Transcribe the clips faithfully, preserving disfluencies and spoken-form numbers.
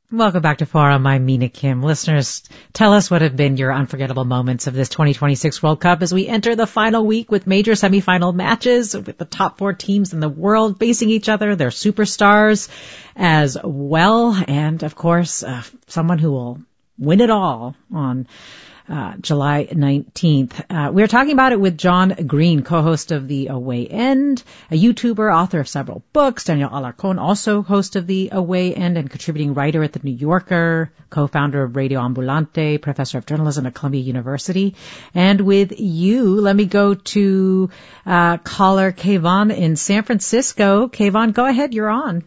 Welcome back to Forum. I'm Mina Kim. Listeners, tell us what have been your unforgettable moments of this twenty twenty-six World Cup as we enter the final week with major semifinal matches with the top four teams in the world facing each other, their superstars as well, and of course, uh, someone who will win it all on Uh, July nineteenth. Uh, we are talking about it with John Green, co-host of The Away End, a YouTuber, author of several books. Daniel Alarcon, also host of The Away End and contributing writer at The New Yorker, co-founder of Radio Ambulante, professor of journalism at Columbia University. And with you, let me go to uh, caller Kayvon in San Francisco. Kayvon, go ahead. You're on.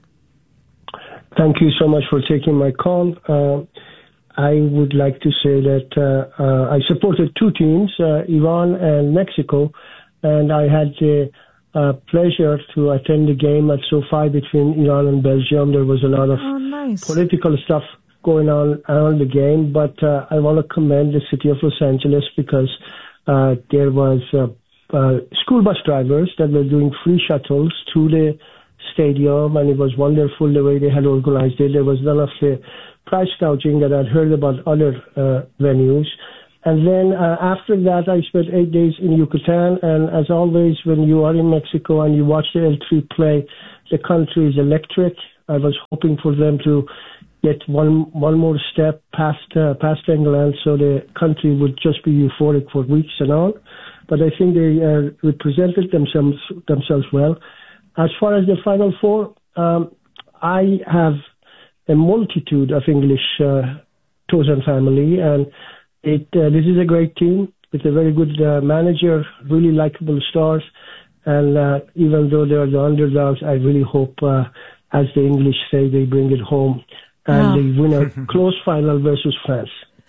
Thank you so much for taking my call. Uh, I would like to say that uh, uh, I supported two teams, uh, Iran and Mexico, and I had the uh, pleasure to attend the game at SoFi between Iran and Belgium. There was a lot of oh, nice. political stuff going on around the game, but uh, I want to commend the city of Los Angeles because uh, there was uh, uh, school bus drivers that were doing free shuttles to the stadium, and it was wonderful the way they had organized it. There was none of the price gouging that I'd heard about other uh, venues. And then uh, after that, I spent eight days in Yucatan. And as always, when you are in Mexico and you watch the L three play, the country is electric. I was hoping for them to get one one more step past uh, past England, so the country would just be euphoric for weeks and on. But I think they uh, represented themselves themselves well. As far as the Final Four, um, I have a multitude of English uh, Tosan family, and it uh, this is a great team with a very good uh, manager, really likable stars, and uh, even though they are the underdogs, I really hope, uh, as the English say, they bring it home and oh. they win a close final versus France.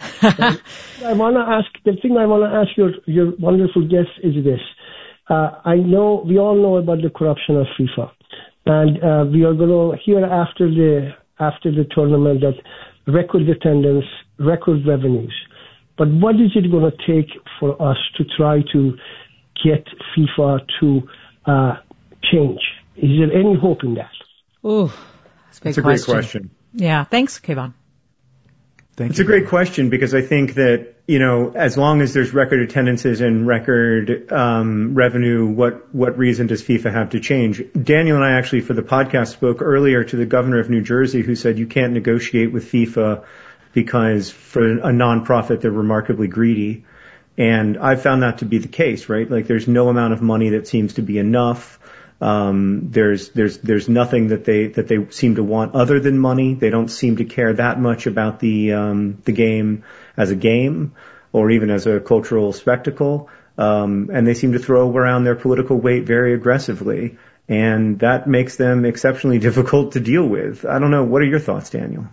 I want to ask the thing I want to ask your your wonderful guest is this: uh, I know we all know about the corruption of FIFA, and uh, we are going to hear after the after the tournament that record attendance, record revenues. But what is it going to take for us to try to get FIFA to uh, change? Is there any hope in that? Ooh, that's a, big that's a question. great question. Yeah, thanks, Kayvon. Thank it's you. a great question because I think that, you know, as long as there's record attendances and record um, revenue, what what reason does FIFA have to change? Daniel and I actually, for the podcast, spoke earlier to the governor of New Jersey who said you can't negotiate with FIFA because for a nonprofit, they're remarkably greedy. And I found that to be the case, right? Like there's no amount of money that seems to be enough. Um, there's, there's, there's nothing that they, that they seem to want other than money. They don't seem to care that much about the, um, the game as a game or even as a cultural spectacle. Um, and they seem to throw around their political weight very aggressively. And that makes them exceptionally difficult to deal with. I don't know. What are your thoughts, Daniel?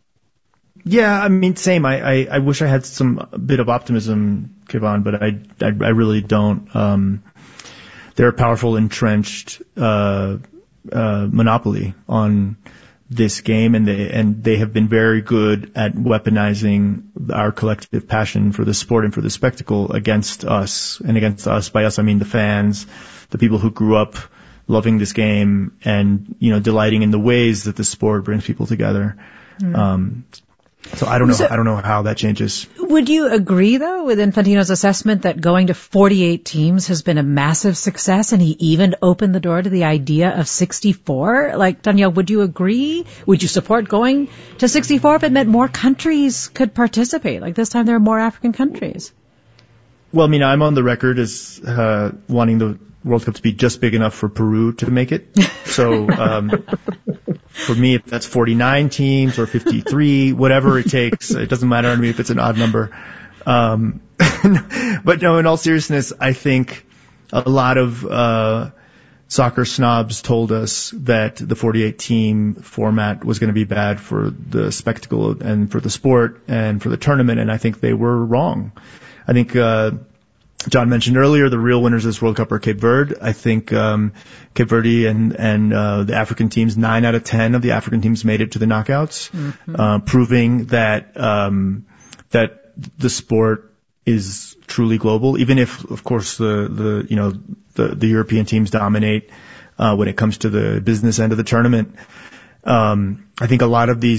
Yeah, I mean, same. I, I, I wish I had some bit of optimism, Kayvon, but I, I, I really don't. Um, They're a powerful, entrenched uh, uh, monopoly on this game, and they and they have been very good at weaponizing our collective passion for the sport and for the spectacle against us. And against us, by us, I mean the fans, the people who grew up loving this game and, you know, delighting in the ways that the sport brings people together. Mm. Um, So I don't know. So, I don't know how that changes. Would you agree, though, with Infantino's assessment that going to forty-eight teams has been a massive success, and he even opened the door to the idea of sixty-four? Like, Danielle, would you agree? Would you support going to sixty-four if it meant more countries could participate? Like this time, there are more African countries. Well, I mean, I'm on the record as uh, wanting the World Cup to be just big enough for Peru to make it. So. Um, For me, if that's forty-nine teams or fifty-three, whatever it takes, it doesn't matter to me if it's an odd number. Um, but no, in all seriousness, I think a lot of uh, soccer snobs told us that the forty-eight team format was going to be bad for the spectacle and for the sport and for the tournament, and I think they were wrong. I think uh, John mentioned earlier the real winners of this World Cup are Cape Verde. I think um, Cape Verde and, and uh, the African teams, nine out of ten of the African teams made it to the knockouts, mm-hmm. uh, proving that um, that the sport is truly global. Even if, of course, the, the you know the, the European teams dominate uh, when it comes to the business end of the tournament. Um, I think a lot of these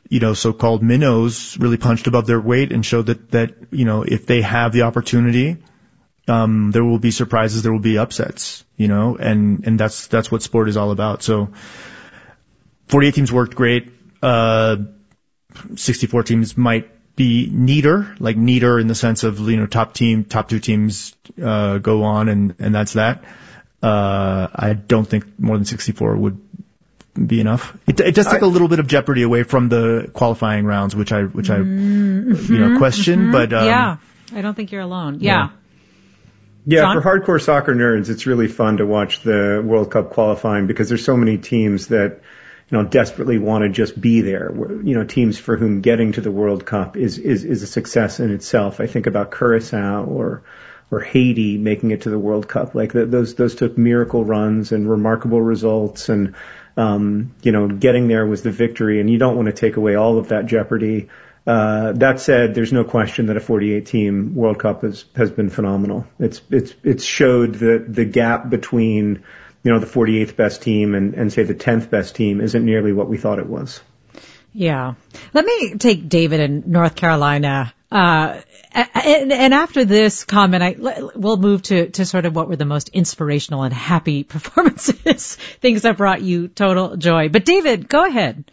you know, so-called minnows really punched above their weight and showed that, that, you know, if they have the opportunity, um, there will be surprises, there will be upsets, you know, and, and that's, that's what sport is all about. So forty-eight teams worked great. Uh, sixty-four teams might be neater, like neater in the sense of, you know, top team, top two teams, uh, go on and, and that's that. Uh, I don't think more than sixty-four would be enough. It, it does take a little bit of jeopardy away from the qualifying rounds, which I, which I, mm-hmm, you know, question, mm-hmm. but, um, yeah, I don't think you're alone. Yeah. Yeah, yeah for hardcore soccer nerds, it's really fun to watch the World Cup qualifying because there's so many teams that, you know, desperately want to just be there. You know, teams for whom getting to the World Cup is, is, is a success in itself. I think about Curacao or, or Haiti making it to the World Cup. Like the, those, those took miracle runs and remarkable results and, um, you know, getting there was the victory and you don't want to take away all of that jeopardy. Uh, that said, there's no question that a forty-eight team World Cup has, has been phenomenal. It's, it's, it's showed that the gap between, you know, the forty-eighth best team and, and say the tenth best team isn't nearly what we thought it was. Yeah. Let me take David in North Carolina. Uh, and, and after this comment, I, we'll move to, to sort of what were the most inspirational and happy performances, things that brought you total joy. But David, go ahead.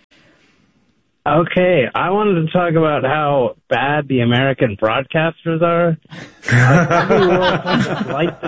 Okay, I wanted to talk about how bad the American broadcasters are. Every World Cup is like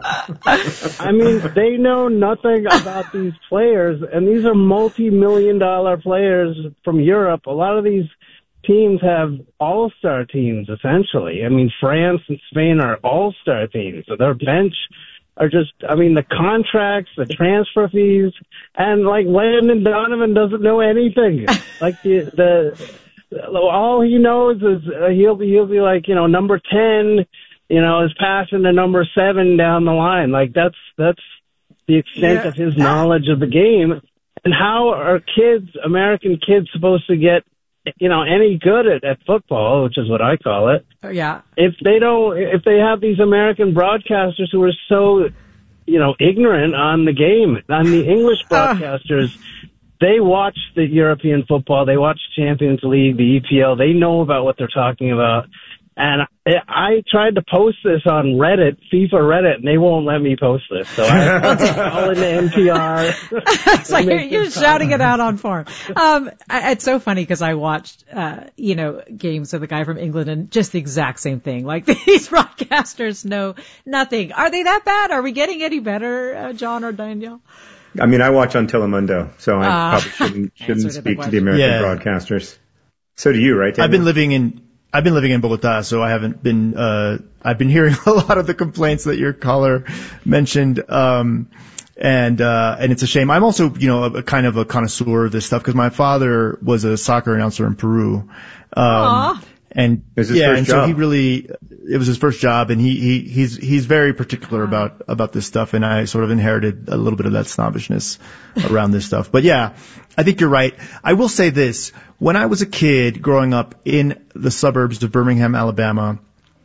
this. I mean, they know nothing about these players, and these are multi-million dollar players from Europe. A lot of these teams have all-star teams, essentially. I mean, France and Spain are all-star teams, so their bench are just, I mean, the contracts, the transfer fees, and like Landon Donovan doesn't know anything. Like the, the, all he knows is uh, he'll be, he'll be like, you know, number ten, you know, is passing to number seven down the line. Like that's, that's the extent yeah. of his knowledge of the game. And how are kids, American kids, supposed to get, you know, any good at, at football, which is what I call it. Oh, yeah. If they don't, if they have these American broadcasters who are so, you know, ignorant on the game, on the English broadcasters, uh. they watch the European football, they watch Champions League, the E P L, they know about what they're talking about. And I, I tried to post this on Reddit, FIFA Reddit, and they won't let me post this. So I call into N P R. It's like you're, you're shouting it out on forum. Um, I, it's so funny because I watched, uh, you know, games with a guy from England and just the exact same thing. Like these broadcasters know nothing. Are they that bad? Are we getting any better, uh, John or Daniel? I mean, I watch on Telemundo, so I uh, probably shouldn't, shouldn't speak to the American yeah. broadcasters. So do you, right, Daniel? I've been living in... I've been living in Bogota, so I haven't been, uh, I've been hearing a lot of the complaints that your caller mentioned. Um, and, uh, and it's a shame. I'm also, you know, a, a kind of a connoisseur of this stuff because my father was a soccer announcer in Peru. Um, Aww. And it was his yeah, first and job. so he really, it was his first job and he, he, he's, he's very particular wow. about, about this stuff. And I sort of inherited a little bit of that snobbishness around this stuff. But yeah, I think you're right. I will say this. When I was a kid growing up in the suburbs of Birmingham, Alabama,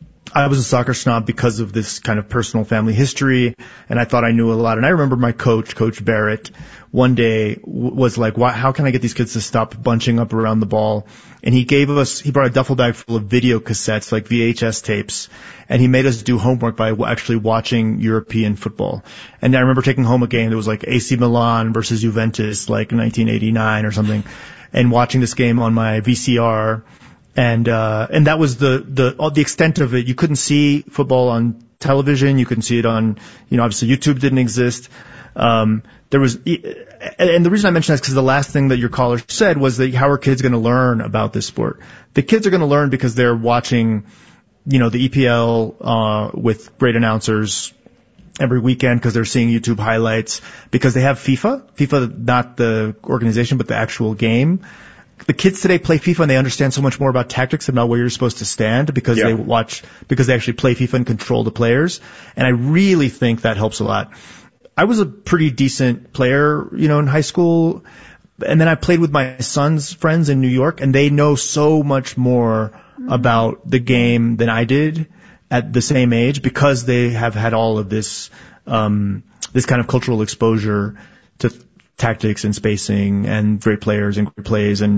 I was a soccer snob because of this kind of personal family history, and I thought I knew a lot. And I remember my coach, Coach Barrett, one day w- was like, Why, how can I get these kids to stop bunching up around the ball? And he gave us, he brought a duffel bag full of video cassettes, like V H S tapes, and he made us do homework by w- actually watching European football. And I remember taking home a game that was like A C Milan versus Juventus, like nineteen eighty-nine or something, and watching this game on my V C R. And, uh, and that was the, the, all the extent of it. You couldn't see football on television. You couldn't see it on, you know, obviously YouTube didn't exist. Um, there was, and the reason I mention that is because the last thing that your caller said was that how are kids going to learn about this sport? The kids are going to learn because they're watching, you know, the E P L, uh, with great announcers every weekend because they're seeing YouTube highlights because they have FIFA, FIFA, not the organization, but the actual game. The kids today play FIFA and they understand so much more about tactics and about where you're supposed to stand because yeah. they watch, because they actually play FIFA and control the players. And I really think that helps a lot. I was a pretty decent player, you know, in high school. And then I played with my son's friends in New York and they know so much more mm-hmm. about the game than I did at the same age because they have had all of this, um, this kind of cultural exposure to tactics and spacing and great players and great plays. And,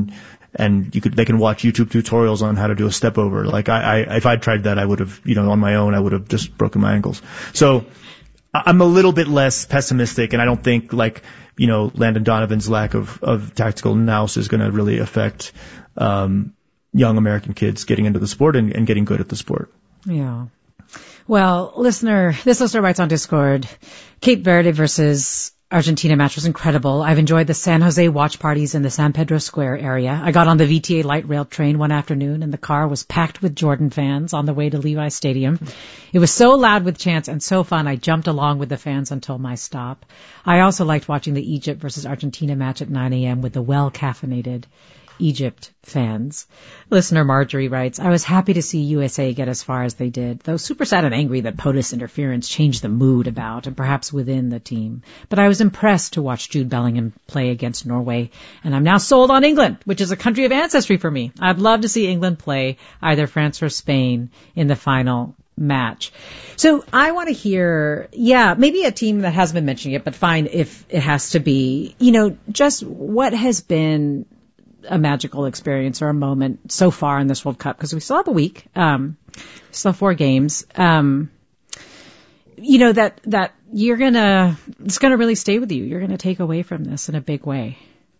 and you could, they can watch YouTube tutorials on how to do a step over. Like I, I if I'd tried that, I would have, you know, on my own, I would have just broken my ankles. So I'm a little bit less pessimistic, and I don't think like, you know, Landon Donovan's lack of, of tactical nous is going to really affect, um, young American kids getting into the sport and, and getting good at the sport. Yeah. Well, listener, this listener writes on Discord, Cape Verde versus Argentina match was incredible. I've enjoyed the San Jose watch parties in the San Pedro Square area. I got on the V T A light rail train one afternoon and the car was packed with Jordan fans on the way to Levi Stadium. It was so loud with chants and so fun I jumped along with the fans until my stop. I also liked watching the Egypt versus Argentina match at nine a.m. with the well-caffeinated Egypt fans. Listener Marjorie writes, I was happy to see U S A get as far as they did, though super sad and angry that POTUS interference changed the mood about and perhaps within the team. But I was impressed to watch Jude Bellingham play against Norway, and I'm now sold on England, which is a country of ancestry for me. I'd love to see England play either France or Spain in the final match. So I want to hear, yeah, maybe a team that hasn't been mentioning it, but fine if it has to be, you know, just what has been a magical experience or a moment so far in this World Cup, because we still have a week, um, still have four games, um, you know, that, that you're gonna, it's gonna really stay with you. You're gonna take away from this in a big way.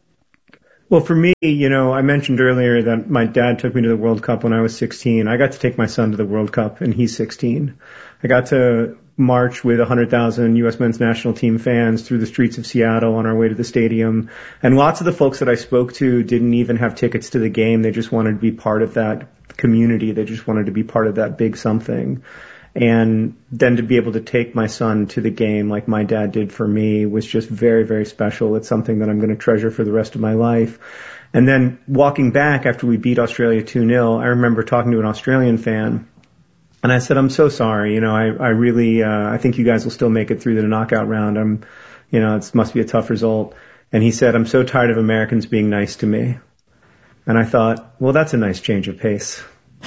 Well, for me, you know, I mentioned earlier that my dad took me to the World Cup when I was sixteen. I got to take my son to the World Cup and he's sixteen. I got to march with one hundred thousand U S men's national team fans through the streets of Seattle on our way to the stadium. And lots of the folks that I spoke to didn't even have tickets to the game. They just wanted to be part of that community. They just wanted to be part of that big something. And then to be able to take my son to the game like my dad did for me was just very, very special. It's something that I'm going to treasure for the rest of my life. And then walking back after we beat Australia two nil, I remember talking to an Australian fan. And I said, I'm so sorry. You know, I, I really, uh, I think you guys will still make it through the knockout round. I'm, you know, it must be a tough result. And he said, I'm so tired of Americans being nice to me. And I thought, well, that's a nice change of pace.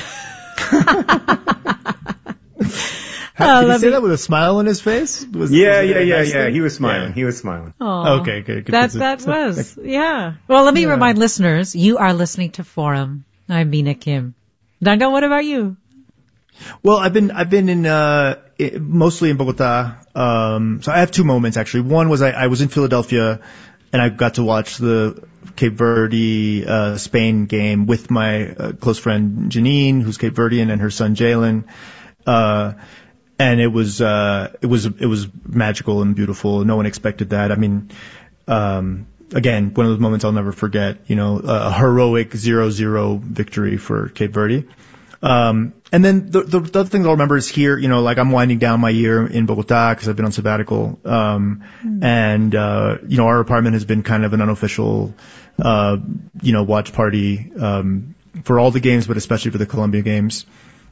How, did he say that with a smile on his face? Was, yeah, was yeah, yeah, nice yeah. thing? He was smiling. Yeah. He was smiling. Oh, okay, good. good. That, that was, yeah. Well, let me yeah. remind listeners, you are listening to Forum. I'm Mina Kim. Dango, what about you? Well, I've been, I've been in, uh, mostly in Bogota. Um, so I have two moments actually. One was I, I was in Philadelphia and I got to watch the Cape Verde, uh, Spain game with my uh, close friend Janine, who's Cape Verdean, and her son Jalen. Uh, and it was, uh, it was, it was magical and beautiful. No one expected that. I mean, um, again, one of those moments I'll never forget, you know, a heroic zero zero victory for Cape Verde. Um, and then the, the, the other thing I'll remember is here, you know, like I'm winding down my year in Bogota because I've been on sabbatical. Um, mm. and, uh, you know, our apartment has been kind of an unofficial, uh, you know, watch party, um, for all the games, but especially for the Colombia games.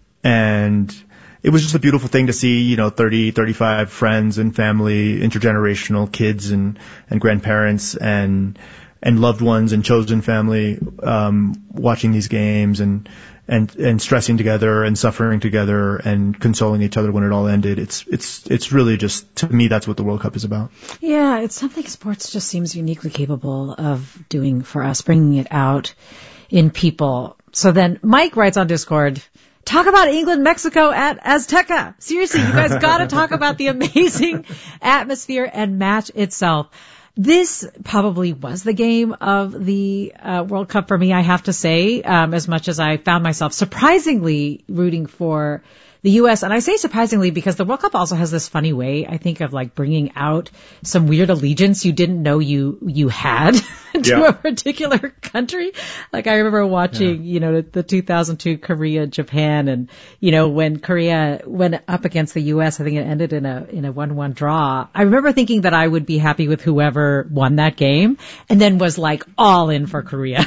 And it was just a beautiful thing to see, you know, thirty, thirty-five friends and family, intergenerational kids and, and grandparents and, and loved ones and chosen family, um, watching these games and, and, and stressing together and suffering together and consoling each other when it all ended. It's, it's, it's really just, to me, that's what the World Cup is about. Yeah, it's something sports just seems uniquely capable of doing for us, bringing it out in people. So then Mike writes on Discord, talk about England, Mexico at Azteca. Seriously, you guys gotta talk about the amazing atmosphere and match itself. This probably was the game of the uh, World Cup for me, I have to say, um, as much as I found myself surprisingly rooting for the U S. And I say surprisingly because the World Cup also has this funny way, I think, of like bringing out some weird allegiance you didn't know you, you had to yeah. a particular country. Like I remember watching, yeah. you know, the, the two thousand two Korea, Japan, and, you know, when Korea went up against the U S, I think it ended in a, in a one one draw. I remember thinking that I would be happy with whoever won that game and then was like all in for Korea.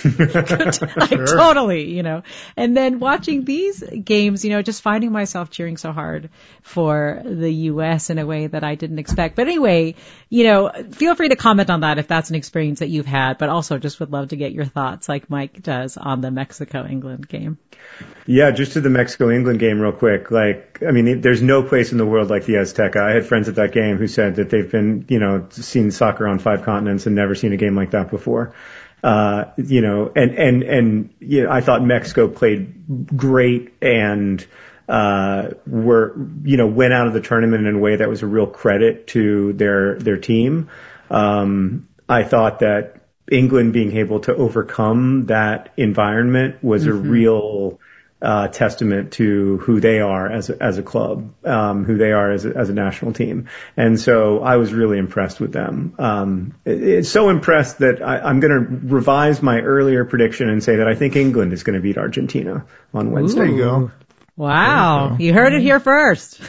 like sure. Totally, you know. And then watching these games, you know, just finding myself cheering so hard for the U S in a way that I didn't expect. But anyway, you know, feel free to comment on that if that's an experience that you've had, but also just would love to get your thoughts like Mike does on the Mexico-England game. Yeah, just to the Mexico-England game real quick. Like, I mean, there's no place in the world like the Azteca. I had friends at that game who said that they've been, you know, seen soccer on five continents and never seen a game like that before. uh, you know, and, and, and, you know, I thought Mexico played great and, uh, were, you know, went out of the tournament in a way that was a real credit to their, their team. Um, I thought that England being able to overcome that environment was mm-hmm. a real, uh, testament to who they are as a, as a club, um, who they are as a, as a national team. And so I was really impressed with them. Um, it, it's so impressed that I, I'm going to revise my earlier prediction and say that I think England is going to beat Argentina on Wednesday. Ooh. There you go. Wow. You, you heard it here first.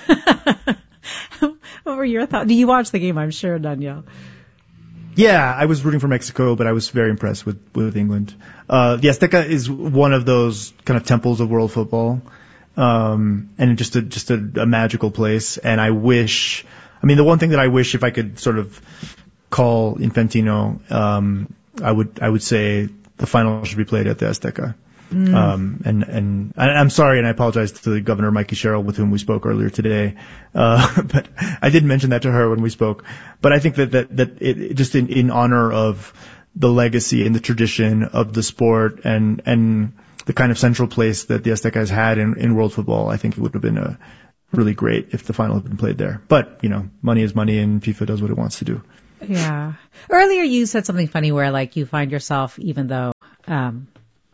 What were your thoughts? Do you watch the game? I'm sure, Daniel. Yeah, I was rooting for Mexico, but I was very impressed with, with England. Uh, the Azteca is one of those kind of temples of world football. Um, and just a, just a, a magical place. And I wish, I mean, the one thing that I wish if I could sort of call Infantino, um, I would, I would say the final should be played at the Azteca. Mm. Um, and, and I'm sorry, and I apologize to the Governor Mikey Sherrill with whom we spoke earlier today. Uh, but I did mention that to her when we spoke. But I think that, that, that it, just in, in honor of the legacy and the tradition of the sport and, and the kind of central place that the Azteca has had in, in world football, I think it would have been a really great if the final had been played there. But, you know, money is money and FIFA does what it wants to do. Yeah. Earlier you said something funny where like you find yourself, even though, um,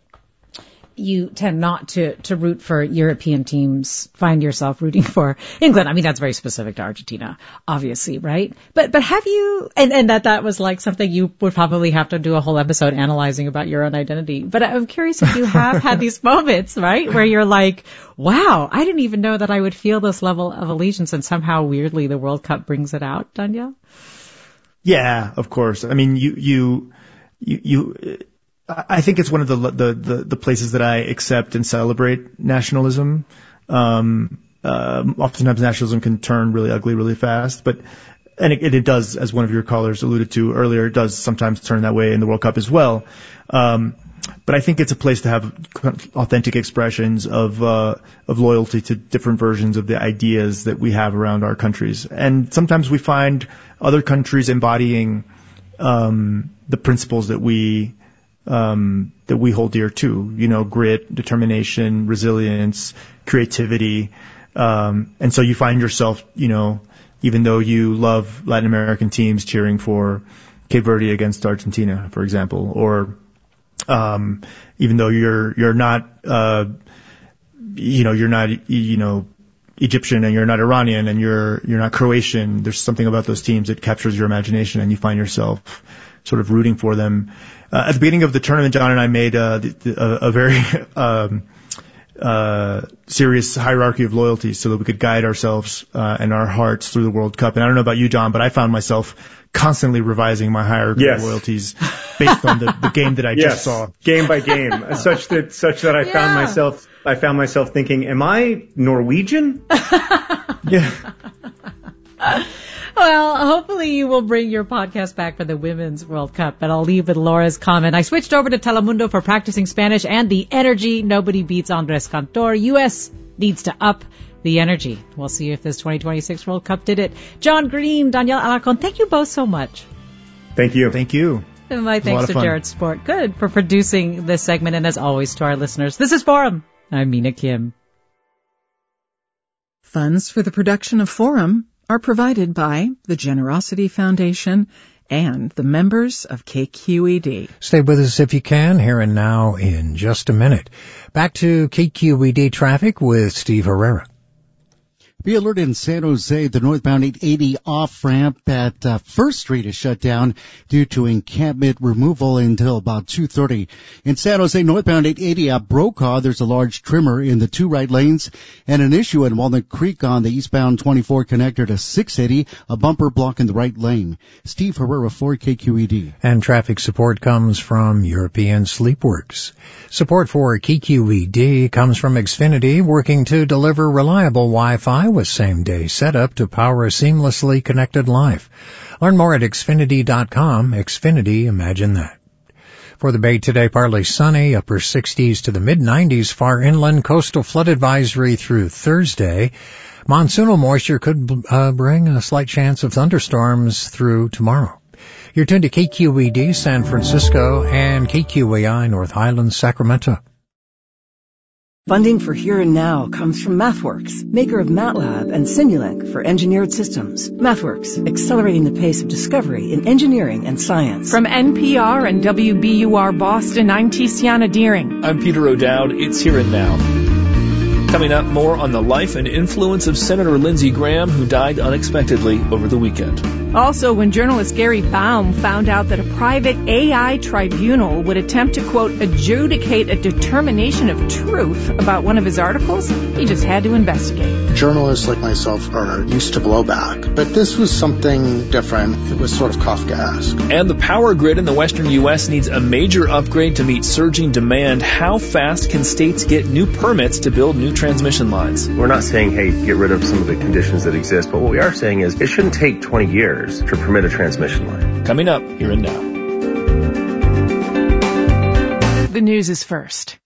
you tend not to, to root for European teams, find yourself rooting for England. I mean, that's very specific to Argentina, obviously, right? But, but have you, and, and that that was like something you would probably have to do a whole episode analyzing about your own identity. But I'm curious if you have had these moments, right? Where you're like, wow, I didn't even know that I would feel this level of allegiance, and somehow weirdly the World Cup brings it out, Daniel? Yeah, of course. I mean, you, you, you, you, I think it's one of the, the, the, the places that I accept and celebrate nationalism. Um, uh, oftentimes nationalism can turn really ugly really fast, but, and it, it does, as one of your callers alluded to earlier, it does sometimes turn that way in the World Cup as well. Um, but I think it's a place to have authentic expressions of, uh, of loyalty to different versions of the ideas that we have around our countries. And sometimes we find other countries embodying, um, the principles that we, um, that we hold dear too, you know, grit, determination, resilience, creativity. Um, and so you find yourself, you know, even though you love Latin American teams cheering for Cape Verde against Argentina, for example, or, um, even though you're, you're not, uh, you know, you're not, you know, Egyptian and you're not Iranian and you're, you're not Croatian. There's something about those teams that captures your imagination and you find yourself sort of rooting for them. Uh, at the beginning of the tournament, John and I made uh, the, the, a, a very um, uh, serious hierarchy of loyalties so that we could guide ourselves uh, and our hearts through the World Cup. And I don't know about you, John, but I found myself constantly revising my hierarchy yes. of loyalties based on the, the game that I yes. just saw. Game by game, such that such that I yeah. found myself I found myself thinking, am I Norwegian? yeah. Well, hopefully you will bring your podcast back for the Women's World Cup, but I'll leave with Laura's comment. I switched over to Telemundo for practicing Spanish and the energy. Nobody beats Andres Cantor. U S needs to up the energy. We'll see if this twenty twenty-six World Cup did it. John Green, Danielle Alarcon, thank you both so much. Thank you. Thank you. And my thanks to Jared Sport. Good for producing this segment. And as always to our listeners, this is Forum. I'm Mina Kim. Funds for the production of Forum are provided by the Generosity Foundation and the members of K Q E D. Stay with us if you can, here and now in just a minute. Back to K Q E D traffic with Steve Herrera. Be alert in San Jose. The northbound eight eighty off-ramp at uh, First Street is shut down due to encampment removal until about two thirty. In San Jose, northbound eight eighty at Brokaw, there's a large trimmer in the two right lanes and an issue at Walnut Creek on the eastbound twenty-four connector to six eighty, a bumper blocking the right lane. Steve Herrera for K Q E D. And traffic support comes from European Sleepworks. Support for K Q E D comes from Xfinity, working to deliver reliable Wi-Fi with same-day setup to power a seamlessly connected life. Learn more at Xfinity dot com. Xfinity, imagine that. For the Bay today, partly sunny, upper sixties to the mid-nineties, far inland, coastal flood advisory through Thursday. Monsoonal moisture could uh, bring a slight chance of thunderstorms through tomorrow. You're tuned to K Q E D San Francisco and K Q A I North Highlands, Sacramento. Funding for Here and Now comes from MathWorks, maker of MATLAB and Simulink for engineered systems. MathWorks, accelerating the pace of discovery in engineering and science. From N P R and W B U R Boston, I'm Tiziana Deering. I'm Peter O'Dowd. It's Here and Now. Coming up, more on the life and influence of Senator Lindsey Graham, who died unexpectedly over the weekend. Also, when journalist Gary Baum found out that a private A I tribunal would attempt to, quote, adjudicate a determination of truth about one of his articles, he just had to investigate. Journalists like myself are used to blowback, but this was something different. It was sort of Kafkaesque. And the power grid in the western U S needs a major upgrade to meet surging demand. How fast can states get new permits to build new transmission lines? We're not saying, hey, get rid of some of the conditions that exist, but what we are saying is it shouldn't take twenty years to permit a transmission line. Coming up, Here and Now. The news is first.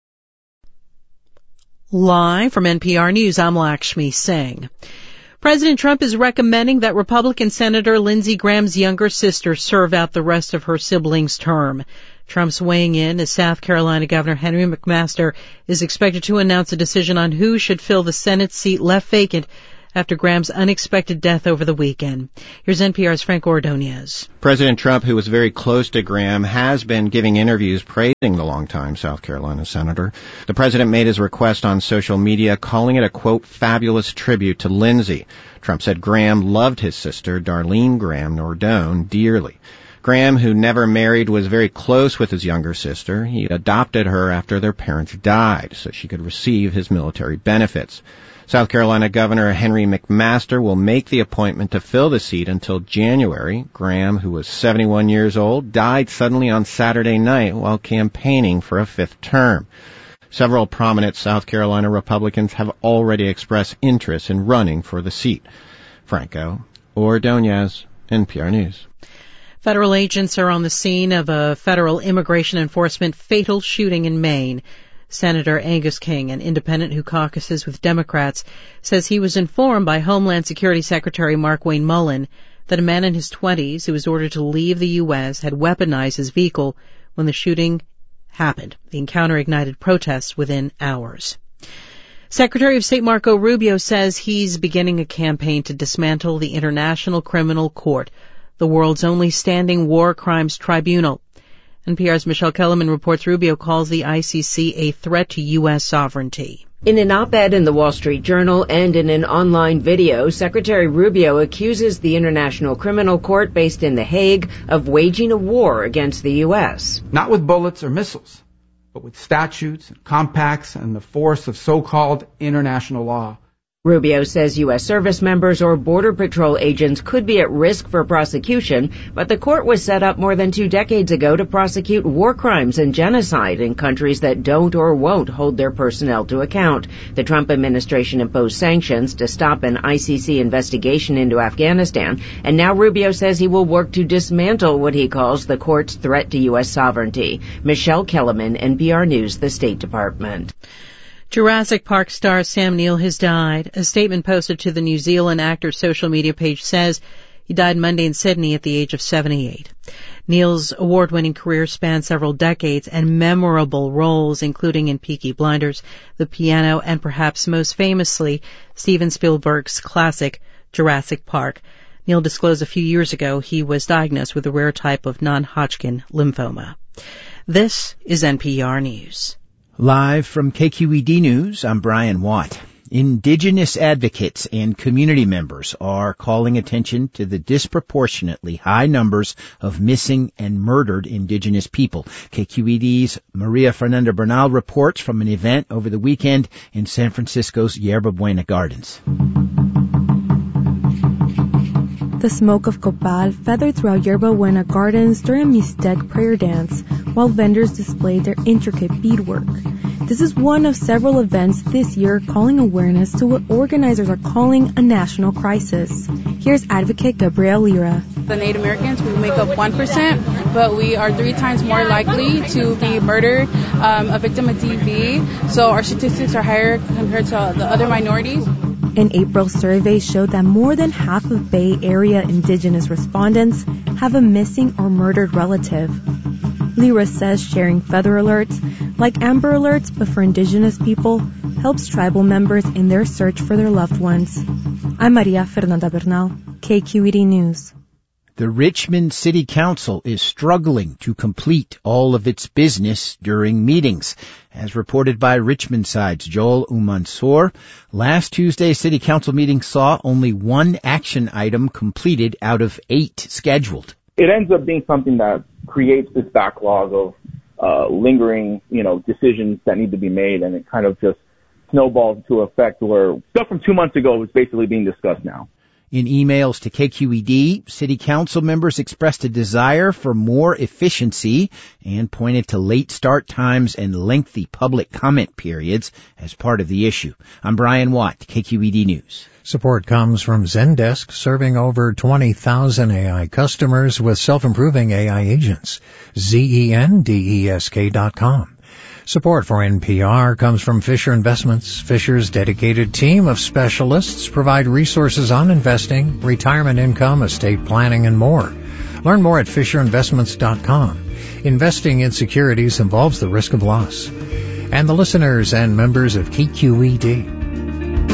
Live from N P R News, I'm Lakshmi Singh. President Trump is recommending that Republican Senator Lindsey Graham's younger sister serve out the rest of her sibling's term. Trump's weighing in as South Carolina Governor Henry McMaster is expected to announce a decision on who should fill the Senate seat left vacant after Graham's unexpected death over the weekend. Here's N P R's Frank Ordonez. President Trump, who was very close to Graham, has been giving interviews praising the longtime South Carolina senator. The president made his request on social media, calling it a, quote, fabulous tribute to Lindsey. Trump said Graham loved his sister, Darlene Graham Nordone, dearly. Graham, who never married, was very close with his younger sister. He adopted her after their parents died so she could receive his military benefits. South Carolina Governor Henry McMaster will make the appointment to fill the seat until January. Graham, who was seventy-one years old, died suddenly on Saturday night while campaigning for a fifth term. Several prominent South Carolina Republicans have already expressed interest in running for the seat. Franco Ordonez, N P R News. Federal agents are on the scene of a federal immigration enforcement fatal shooting in Maine. Senator Angus King, an independent who caucuses with Democrats, says he was informed by Homeland Security Secretary Markwayne Mullin that a man in his twenties who was ordered to leave the U S had weaponized his vehicle when the shooting happened. The encounter ignited protests within hours. Secretary of State Marco Rubio says he's beginning a campaign to dismantle the International Criminal Court, the world's only standing war crimes tribunal. N P R's Michelle Kellerman reports Rubio calls the I C C a threat to U S sovereignty. In an op-ed in the Wall Street Journal and in an online video, Secretary Rubio accuses the International Criminal Court based in The Hague of waging a war against the U S. Not with bullets or missiles, but with statutes and compacts and the force of so-called international law. Rubio says U S service members or Border Patrol agents could be at risk for prosecution, but the court was set up more than two decades ago to prosecute war crimes and genocide in countries that don't or won't hold their personnel to account. The Trump administration imposed sanctions to stop an I C C investigation into Afghanistan, and now Rubio says he will work to dismantle what he calls the court's threat to U S sovereignty. Michelle Kellerman, N P R News, the State Department. Jurassic Park star Sam Neill has died. A statement posted to the New Zealand actor's social media page says he died Monday in Sydney at the age of seventy-eight. Neill's award-winning career spanned several decades and memorable roles, including in Peaky Blinders, The Piano, and perhaps most famously, Steven Spielberg's classic Jurassic Park. Neill disclosed a few years ago he was diagnosed with a rare type of non-Hodgkin lymphoma. This is N P R News. Live from K Q E D News, I'm Brian Watt. Indigenous advocates and community members are calling attention to the disproportionately high numbers of missing and murdered Indigenous people. K Q E D's Maria Fernanda Bernal reports from an event over the weekend in San Francisco's Yerba Buena Gardens. The smoke of copal feathered throughout Yerba Buena Gardens during a Mixtec prayer dance, while vendors displayed their intricate beadwork. This is one of several events this year calling awareness to what organizers are calling a national crisis. Here's advocate Gabrielle Lira. The Native Americans, we make up one percent, but we are three times more likely to be murdered, um, a victim of D V, so our statistics are higher compared to the other minorities. An April survey showed that more than half of Bay Area Indigenous respondents have a missing or murdered relative. Lyra says sharing feather alerts, like Amber Alerts but for Indigenous people, helps tribal members in their search for their loved ones. I'm Maria Fernanda Bernal, K Q E D News. The Richmond City Council is struggling to complete all of its business during meetings. As reported by Richmond Side's Joel Umansor, last Tuesday's City Council meeting saw only one action item completed out of eight scheduled. It ends up being something that creates this backlog of uh, lingering, you know, decisions that need to be made, and it kind of just snowballs into effect where stuff from two months ago is basically being discussed now. In emails to K Q E D, City Council members expressed a desire for more efficiency and pointed to late start times and lengthy public comment periods as part of the issue. I'm Brian Watt, K Q E D News. Support comes from Zendesk, serving over twenty thousand A I customers with self-improving A I agents. Z E N D E S K dot com. Support for N P R comes from Fisher Investments. Fisher's dedicated team of specialists provide resources on investing, retirement income, estate planning, and more. Learn more at Fisher Investments dot com. Investing in securities involves the risk of loss. And the listeners and members of K Q E D.